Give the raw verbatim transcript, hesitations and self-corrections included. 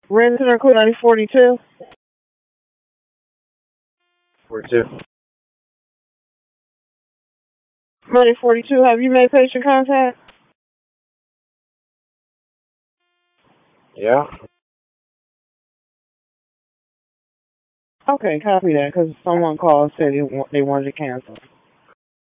Renton or Code forty-two? forty-two. Money forty-two, have you made patient contact? Yeah. Okay, copy that, because someone called and said they, wa- they wanted to cancel.